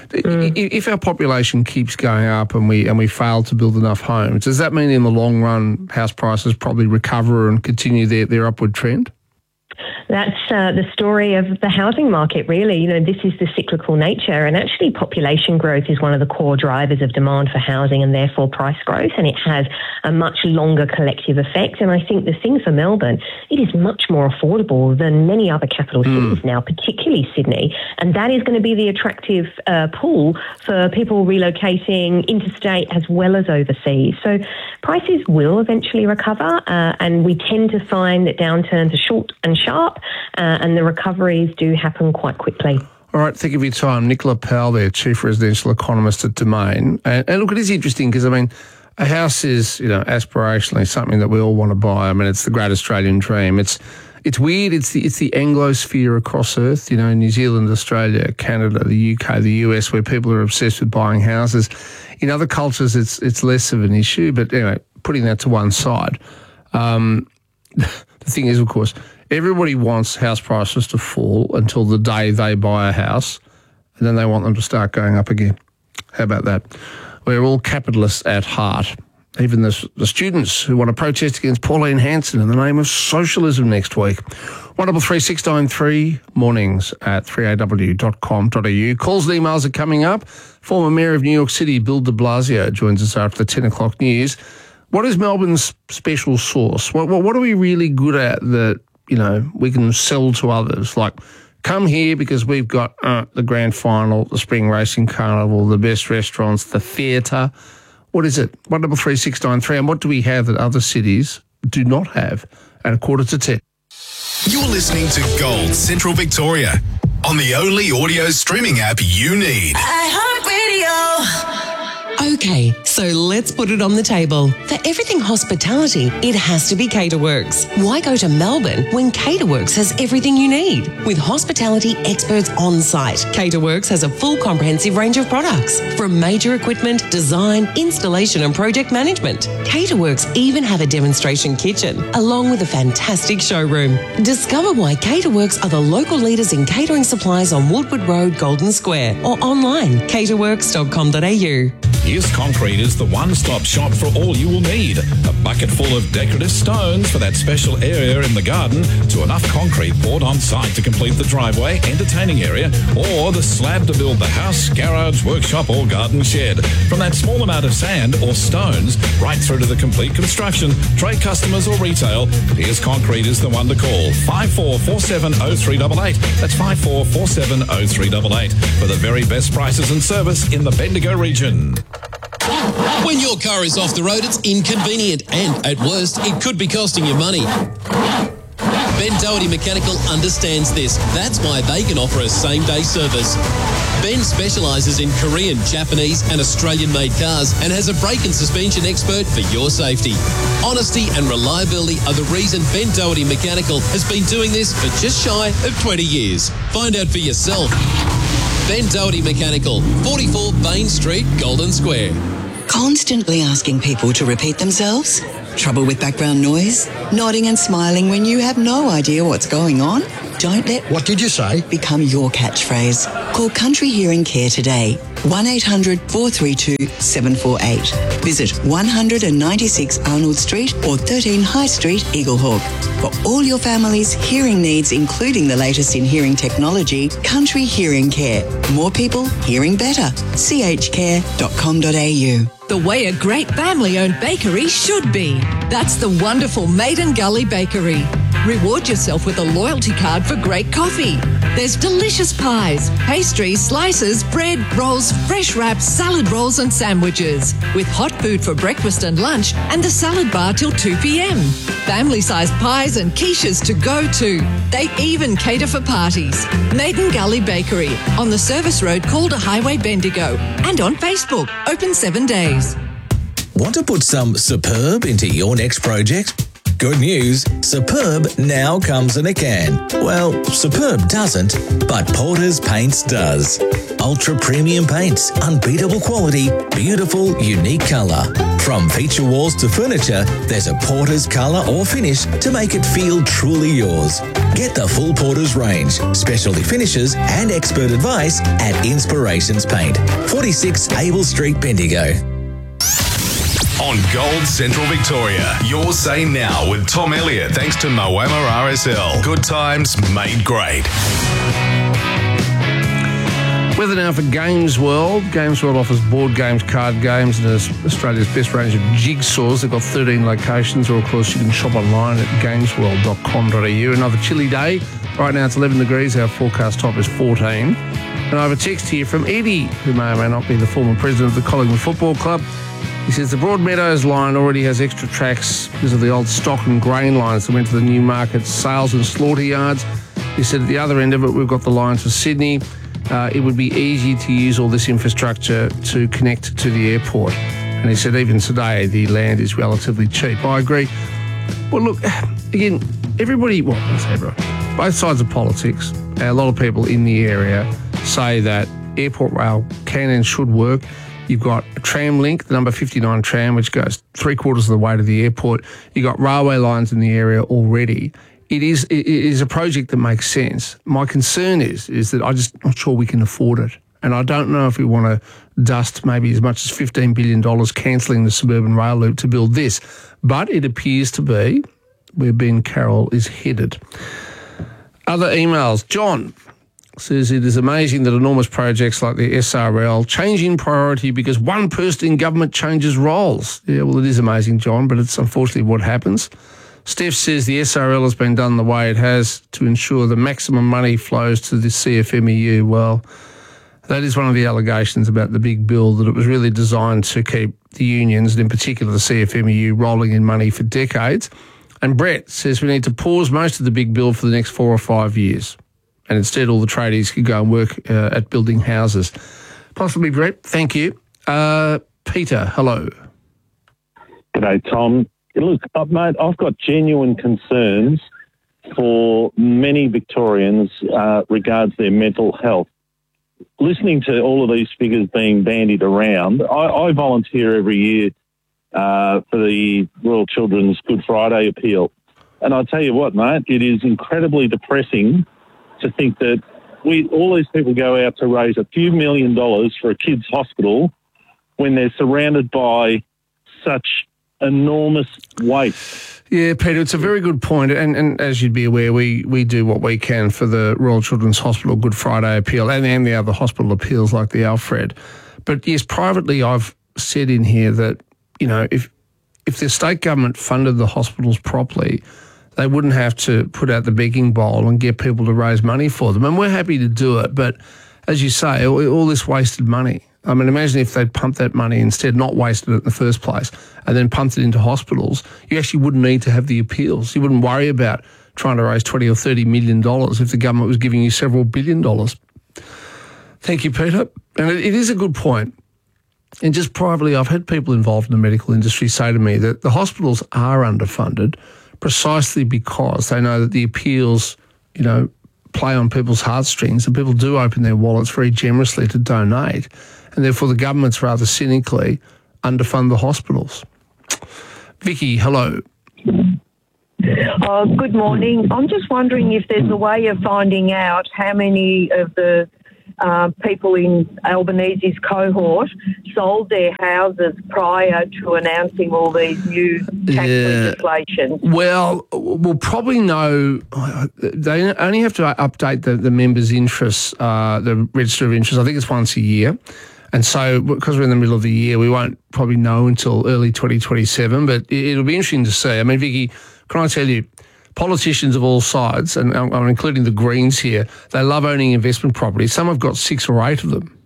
If our population keeps going up and we fail to build enough homes, does that mean in the long run house prices probably recover and continue their upward trend? That's the story of the housing market, really. This is the cyclical nature, and actually population growth is one of the core drivers of demand for housing and therefore price growth, and it has a much longer collective effect. And I think the thing for Melbourne, it is much more affordable than many other capital cities now, particularly Sydney, and that is going to be the attractive pull for people relocating interstate as well as overseas. So prices will eventually recover, and we tend to find that downturns are short and sharp, and the recoveries do happen quite quickly. All right, thank you for your time. Nicola Powell there, Chief Residential Economist at Domain. And look, it is interesting because, a house is, aspirationally something that we all want to buy. It's the great Australian dream. It's weird. It's the Anglosphere across Earth, New Zealand, Australia, Canada, the UK, the US, where people are obsessed with buying houses. In other cultures, it's less of an issue. But anyway, putting that to one side, the thing is, of course, everybody wants house prices to fall until the day they buy a house, and then they want them to start going up again. How about that? We're all capitalists at heart. Even the students who want to protest against Pauline Hanson in the name of socialism next week. 133693 mornings at 3aw.com.au. Calls and emails are coming up. Former Mayor of New York City, Bill de Blasio, joins us after the 10 o'clock news. What is Melbourne's special sauce? What are we really good at that, we can sell to others? Like, come here because we've got the grand final, the spring racing carnival, the best restaurants, the theatre. What is it? 133693. And what do we have that other cities do not have at 9:45? You're listening to Gold Central Victoria on the only audio streaming app you need. iHeartRadio. Okay, so let's put it on the table. For everything hospitality, it has to be Caterworks. Why go to Melbourne when Caterworks has everything you need? With hospitality experts on site, Caterworks has a full comprehensive range of products, from major equipment, design, installation and project management. Caterworks even have a demonstration kitchen, along with a fantastic showroom. Discover why Caterworks are the local leaders in catering supplies on Woodward Road, Golden Square, or online, caterworks.com.au. Here's Concrete is the one-stop shop for all you will need. A bucket full of decorative stones for that special area in the garden, to enough concrete poured on site to complete the driveway, entertaining area, or the slab to build the house, garage, workshop or garden shed. From that small amount of sand or stones right through to the complete construction, trade customers or retail, Here's Concrete is the one to call. 54470388. That's 54470388 for the very best prices and service in the Bendigo region. When your car is off the road, it's inconvenient and, at worst, it could be costing you money. Ben Doherty Mechanical understands this. That's why they can offer a same-day service. Ben specialises in Korean, Japanese and Australian-made cars and has a brake and suspension expert for your safety. Honesty and reliability are the reason Ben Doherty Mechanical has been doing this for just shy of 20 years. Find out for yourself. Ben Doherty Mechanical, 44 Bain Street, Golden Square. Constantly asking people to repeat themselves? Trouble with background noise? Nodding and smiling when you have no idea what's going on? Don't let "What did you say?" become your catchphrase. Call Country Hearing Care today. 1-800-432-748. Visit 196 Arnold Street or 13 High Street, Eaglehawk. For all your family's hearing needs, including the latest in hearing technology, Country Hearing Care. More people hearing better. chcare.com.au. The way a great family-owned bakery should be. That's the wonderful Maiden Gully Bakery. Reward yourself with a loyalty card for great coffee. There's delicious pies, pastries, slices, bread, rolls, fresh wraps, salad rolls and sandwiches. With hot food for breakfast and lunch and the salad bar till 2 p.m. Family-sized pies and quiches to go to. They even cater for parties. Maiden Gully Bakery on the service road Calder Highway, Bendigo, and on Facebook, open 7 days. Want to put some superb into your next project? Good news, Superb now comes in a can. Well, Superb doesn't, but Porter's Paints does. Ultra premium paints, unbeatable quality, beautiful, unique colour. From feature walls to furniture, there's a Porter's colour or finish to make it feel truly yours. Get the full Porter's range, specialty finishes and expert advice at Inspirations Paint, 46 Abel Street, Bendigo. On Gold Central Victoria, your say now with Tom Elliott, thanks to Moama RSL. Good times made great. Weather now for Games World. Games World offers board games, card games, and Australia's best range of jigsaws. They've got 13 locations, or of course you can shop online at gamesworld.com.au. Another chilly day. Right now it's 11 degrees. Our forecast top is 14. And I have a text here from Eddie, who may or may not be the former president of the Collingwood Football Club. He says the Broadmeadows line already has extra tracks because of the old stock and grain lines that went to the Newmarket sales and slaughter yards. He said at the other end of it, we've got the line to Sydney. It would be easy to use all this infrastructure to connect to the airport. And he said even today, the land is relatively cheap. I agree. Well, look, again, everybody, well, I say everyone, both sides of politics, a lot of people in the area say that airport rail can and should work. You've got a tram link, the number 59 tram, which goes 3/4 of the way to the airport. You've got railway lines in the area already. It is a project that makes sense. My concern is that I'm just not sure we can afford it. And I don't know if we want to dust maybe as much as $15 billion cancelling the suburban rail loop to build this. But it appears to be where Ben Carroll is headed. Other emails. John says it is amazing that enormous projects like the SRL change in priority because one person in government changes roles. Yeah, well, it is amazing, John, but it's unfortunately what happens. Steph says the SRL has been done the way it has to ensure the maximum money flows to the CFMEU. Well, that is one of the allegations about the big bill, that it was really designed to keep the unions, and in particular the CFMEU, rolling in money for decades. And Brett says we need to pause most of the big bill for the next 4 or 5 years. And instead all the tradies could go and work at building houses. Possibly, Brett. Thank you. Peter, hello. G'day, Tom. Look, mate, I've got genuine concerns for many Victorians regards their mental health. Listening to all of these figures being bandied around, I volunteer every year for the Royal Children's Good Friday appeal. And I tell you what, mate, it is incredibly depressing to think that all these people go out to raise a few $1 million for a kids' hospital when they're surrounded by such enormous waste. Yeah, Peter, it's a very good point. And as you'd be aware, we do what we can for the Royal Children's Hospital Good Friday appeal and the other hospital appeals like the Alfred. But yes, privately I've said in here that, you know, if the state government funded the hospitals properly, they wouldn't have to put out the begging bowl and get people to raise money for them. And we're happy to do it. But as you say, all this wasted money. I mean, imagine if they'd pumped that money instead, not wasted it in the first place, and then pumped it into hospitals. You actually wouldn't need to have the appeals. You wouldn't worry about trying to raise $20 or $30 million if the government was giving you several $billion. Thank you, Peter. And it is a good point. And just privately, I've had people involved in the medical industry say to me that the hospitals are underfunded precisely because they know that the appeals, play on people's heartstrings, and people do open their wallets very generously to donate, and therefore the government's rather cynically underfund the hospitals. Vicky, hello. Good morning. I'm just wondering if there's a way of finding out how many of the people in Albanese's cohort sold their houses prior to announcing all these new tax legislation. Well, we'll probably know. They only have to update the members' interests, the register of interests. I think it's once a year. And so because we're in the middle of the year, we won't probably know until early 2027. But it'll be interesting to see. I mean, Vicky, can I tell you, politicians of all sides, and I'm including the Greens here, they love owning investment properties. Some have got 6 or 8 of them.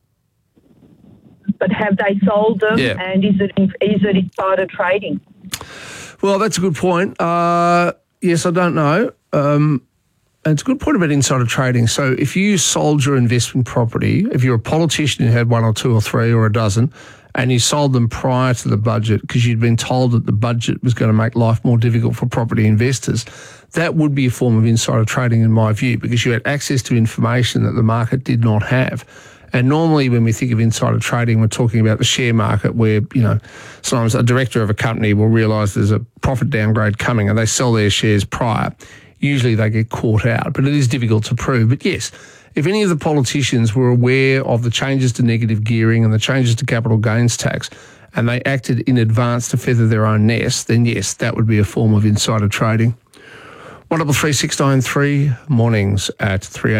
But have they sold them? Yeah. And is it insider trading? Well, that's a good point. Yes, I don't know. And it's a good point about insider trading. So if you sold your investment property, if you're a politician who had 1 or 2 or 3 or a dozen, and you sold them prior to the budget because you'd been told that the budget was going to make life more difficult for property investors, that would be a form of insider trading in my view, because you had access to information that the market did not have. And normally when we think of insider trading, we're talking about the share market where, sometimes a director of a company will realise there's a profit downgrade coming and they sell their shares prior. Usually they get caught out, but it is difficult to prove. But yes, if any of the politicians were aware of the changes to negative gearing and the changes to capital gains tax, and they acted in advance to feather their own nest, then yes, that would be a form of insider trading. 133693 mornings at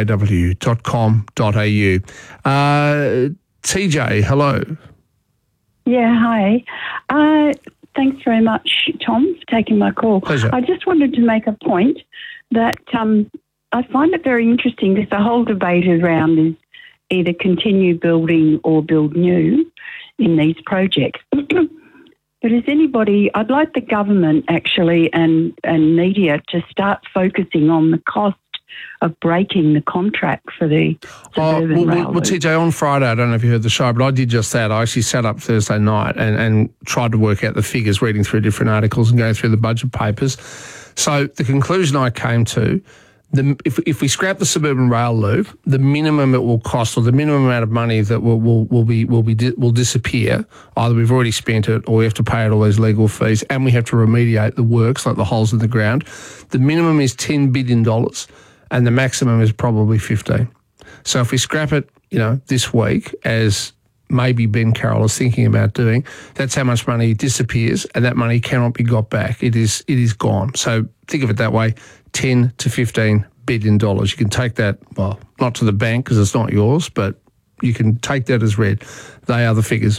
3aw.com.au. TJ, hello. Yeah, hi. Thanks very much, Tom, for taking my call. Pleasure. I just wanted to make a point that I find it very interesting because the whole debate around is either continue building or build new in these projects. But is anybody, I'd like the government actually and media to start focusing on the cost of breaking the contract for the suburban rail. Well, TJ, on Friday, I don't know if you heard the show, but I did just that. I actually sat up Thursday night and tried to work out the figures, reading through different articles and going through the budget papers. So the conclusion I came to, if we scrap the suburban rail loop, the minimum it will cost, or the minimum amount of money that will disappear. Either we've already spent it, or we have to pay out all those legal fees, and we have to remediate the works like the holes in the ground. The minimum is $10 billion, and the maximum is probably 15. So if we scrap it, this week, as maybe Ben Carroll is thinking about doing, that's how much money disappears, and that money cannot be got back. It is gone. So think of it that way. $10 to $15 billion. You can take that, well, not to the bank because it's not yours, but you can take that as read. They are the figures.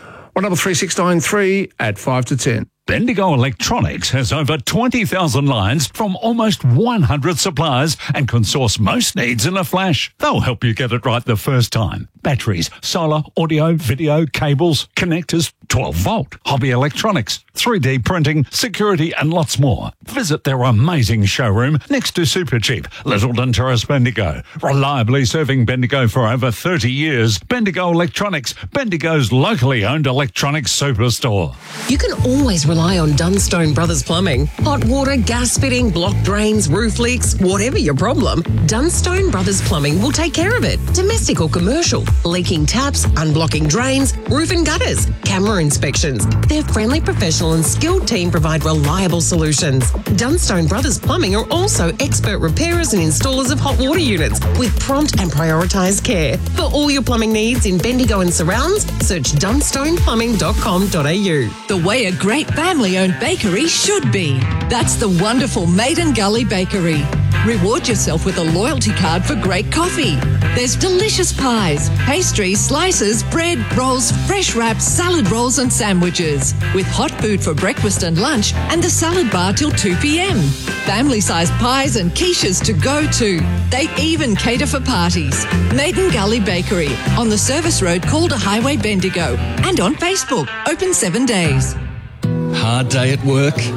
133693 at 5 to 10. Bendigo Electronics has over 20,000 lines from almost 100 suppliers and can source most needs in a flash. They'll help you get it right the first time. Batteries, solar, audio, video, cables, connectors, 12-volt, hobby electronics, 3D printing, security and lots more. Visit their amazing showroom next to Supercheap, Littleton Terrace, Bendigo. Reliably serving Bendigo for over 30 years. Bendigo Electronics, Bendigo's locally owned electronics superstore. You can always rely on Dunstone Brothers Plumbing. Hot water, gas fitting, blocked drains, roof leaks, whatever your problem, Dunstone Brothers Plumbing will take care of it. Domestic or commercial, leaking taps, unblocking drains, roof and gutters, camera inspections. Their friendly, professional and skilled team provide reliable solutions. Dunstone Brothers Plumbing are also expert repairers and installers of hot water units with prompt and prioritised care. For all your plumbing needs in Bendigo and surrounds, search dunstoneplumbing.com.au. The way a great family-owned bakery should be. That's the wonderful Maiden Gully Bakery. Reward yourself with a loyalty card for great coffee. There's delicious pies, pastries, slices, bread, rolls, fresh wraps, salad rolls and sandwiches. With hot food for breakfast and lunch and the salad bar till 2 p.m. Family-sized pies and quiches to go to. They even cater for parties. Maiden Gully Bakery on the service road Calder Highway, Bendigo, and on Facebook. Open 7 days. Hard day at work?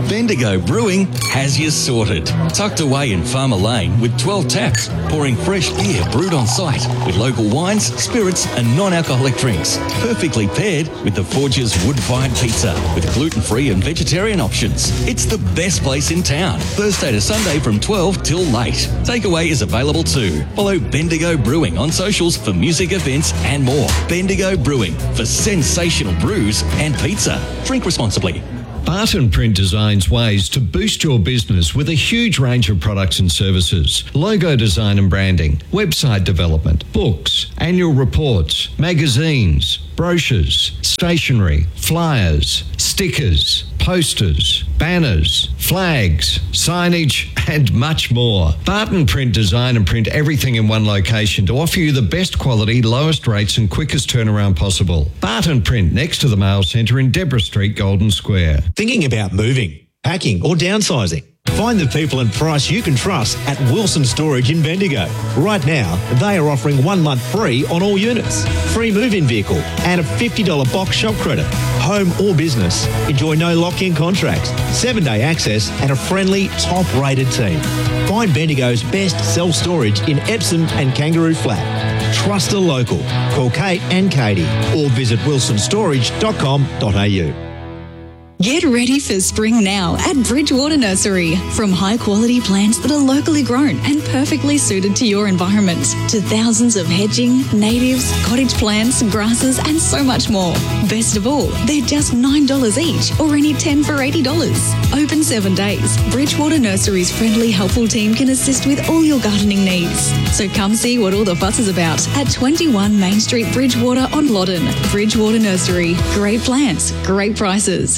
Bendigo Brewing has you sorted. Tucked away in Farmer Lane with 12 taps, pouring fresh beer brewed on site with local wines, spirits and non-alcoholic drinks. Perfectly paired with the Forge's wood-fired pizza with gluten-free and vegetarian options. It's the best place in town. Thursday to Sunday from 12 till late. Takeaway is available too. Follow Bendigo Brewing on socials for music events and more. Bendigo Brewing for sensational brews and pizza. Drink responsibly. Barton Print designs ways to boost your business with a huge range of products and services. Logo design and branding, website development, books, annual reports, magazines, brochures, stationery, flyers, stickers, posters, banners, flags, signage and much more. Barton Print design and print everything in one location to offer you the best quality, lowest rates and quickest turnaround possible. Barton Print next to the Mail Centre in Deborah Street, Golden Square. Thinking about moving, packing or downsizing? Find the people and price you can trust at Wilson Storage in Bendigo. Right now, they are offering 1 month free on all units, free move-in vehicle and a $50 box shop credit. Home or business, enjoy no lock-in contracts, 7-day access and a friendly, top-rated team. Find Bendigo's best self-storage in Epsom and Kangaroo Flat. Trust a local. Call Kate and Katie or visit wilsonstorage.com.au. Get ready for spring now at Bridgewater Nursery. From high-quality plants that are locally grown and perfectly suited to your environment, to thousands of hedging, natives, cottage plants, grasses and so much more. Best of all, they're just $9 each or any 10 for $80. Open 7 days. Bridgewater Nursery's friendly, helpful team can assist with all your gardening needs. So come see what all the fuss is about at 21 Main Street, Bridgewater on Loddon. Bridgewater Nursery. Great plants, great prices.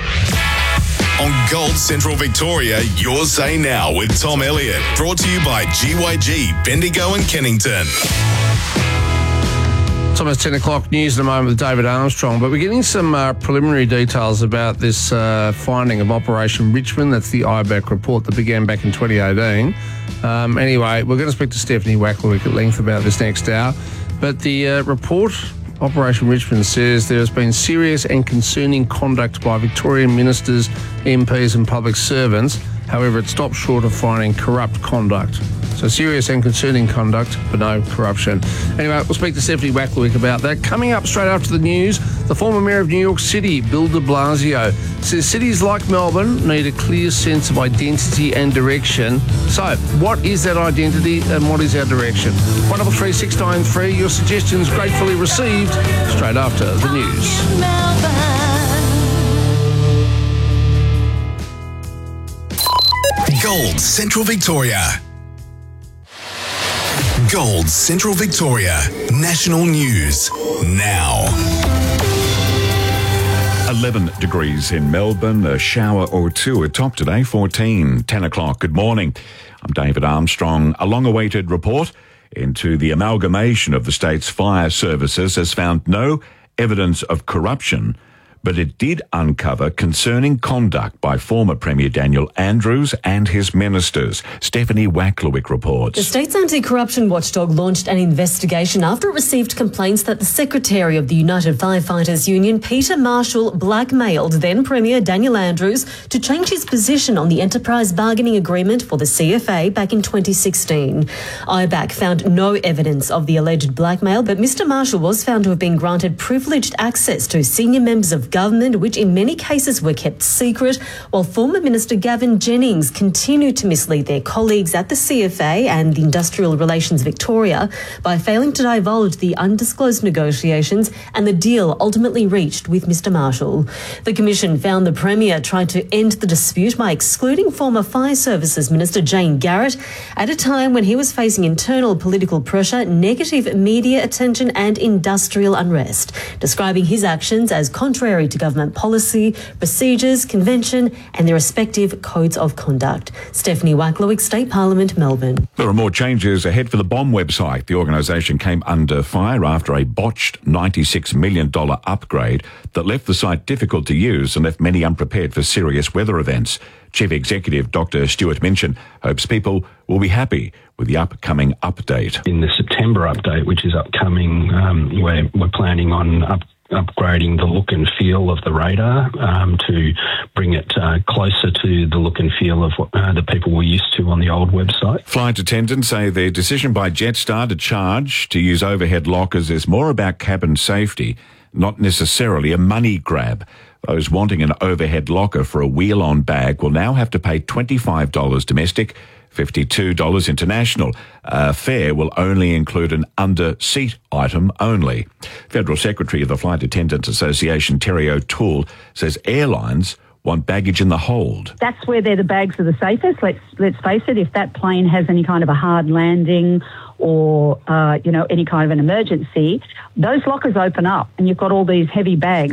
On Gold Central Victoria, your say now with Tom Elliott. Brought to you by GYG, Bendigo and Kennington. It's almost 10 o'clock news in a moment with David Armstrong, but we're getting some preliminary details about this finding of Operation Richmond. That's the IBAC report that began back in 2018. Anyway, we're going to speak to Stephanie Wacklewick at length about this next hour. But the report, Operation Richmond, says there has been serious and concerning conduct by Victorian ministers, MPs and public servants. However, it stopped short of finding corrupt conduct. So serious and concerning conduct, but no corruption. Anyway, we'll speak to Stephanie Wacklewick about that. Coming up straight after the news, the former Mayor of New York City, Bill de Blasio, says cities like Melbourne need a clear sense of identity and direction. So, what is that identity and what is our direction? 133 693, your suggestions gratefully received straight after the news. Gold Central Victoria. Gold Central Victoria. National News now. 11 degrees in Melbourne, a shower or two at top today, 14, 10 o'clock. Good morning. I'm David Armstrong. A long-awaited report into the amalgamation of the state's fire services has found no evidence of corruption, but it did uncover concerning conduct by former Premier Daniel Andrews and his ministers. Stephanie Wacklewick reports. The state's anti-corruption watchdog launched an investigation after it received complaints that the Secretary of the United Firefighters Union, Peter Marshall, blackmailed then Premier Daniel Andrews to change his position on the enterprise bargaining agreement for the CFA back in 2016. IBAC found no evidence of the alleged blackmail, but Mr Marshall was found to have been granted privileged access to senior members of government, which in many cases were kept secret, while former Minister Gavin Jennings continued to mislead their colleagues at the CFA and the Industrial Relations Victoria by failing to divulge the undisclosed negotiations and the deal ultimately reached with Mr Marshall. The Commission found the Premier tried to end the dispute by excluding former Fire Services Minister Jane Garrett at a time when he was facing internal political pressure, negative media attention and industrial unrest, describing his actions as contrary to government policy, procedures, convention and their respective codes of conduct. Stephanie Wacklewick, State Parliament, Melbourne. There are more changes ahead for the Bomb website. The organisation came under fire after a botched $96 million upgrade that left the site difficult to use and left many unprepared for serious weather events. Chief Executive Dr. Stuart Minchin hopes people will be happy with the upcoming update. In the September update, which is upcoming, we're planning on upgrading the look and feel of the radar to bring it closer to the look and feel of what the people were used to on the old website. Flight attendants say their decision by Jetstar to charge to use overhead lockers is more about cabin safety, not necessarily a money grab. Those wanting an overhead locker for a wheel-on bag will now have to pay $25 domestic, $52 international. Fare will only include an under-seat item only. Federal Secretary of the Flight Attendants Association, Terry O'Toole, says airlines want baggage in the hold. That's where the bags are the safest. Let's face it, if that plane has any kind of a hard landing or, any kind of an emergency, those lockers open up and you've got all these heavy bags